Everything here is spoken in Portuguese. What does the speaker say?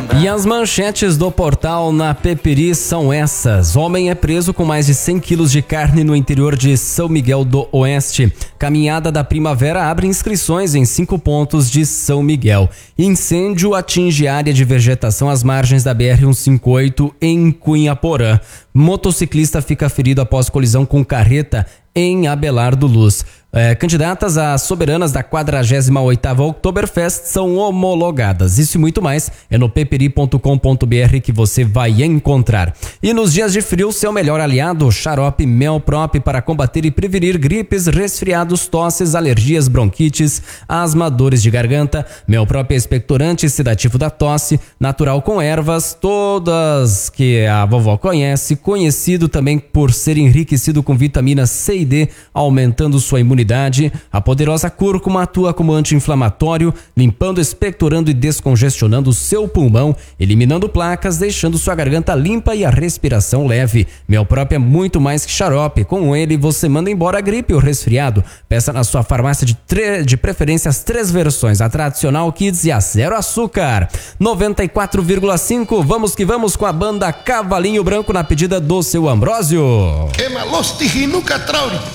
E as manchetes do portal na Peperi são essas: homem é preso com mais de 100 quilos de carne no interior de São Miguel do Oeste. Caminhada da Primavera abre inscrições em 5 pontos de São Miguel. Incêndio atinge área de vegetação às margens da BR-158 em Cunhaporã. Motociclista fica ferido após colisão com carreta em Abelardo Luz. Candidatas a soberanas da 48ª Oktoberfest são homologadas. Isso e muito mais é no peperi.com.br que você vai encontrar. E nos dias de frio, seu melhor aliado, xarope Melprop, para combater e prevenir gripes, resfriados, tosses, alergias, bronquites, asma, dores de garganta. Melprop é expectorante, sedativo da tosse, natural com ervas, todas que a vovó conhece, conhecido também por ser enriquecido com vitaminas C e D, aumentando sua imunidade. A poderosa cúrcuma atua como anti-inflamatório, limpando, expectorando e descongestionando o seu pulmão, eliminando placas, deixando sua garganta limpa e a respiração leve. Melprop é muito mais que xarope. Com ele você manda embora a gripe ou resfriado. Peça na sua farmácia de preferência as 3 versões, a tradicional Kids e a zero açúcar. 94,5. Vamos que vamos com a banda Cavalinho Branco na pedida do seu Ambrósio.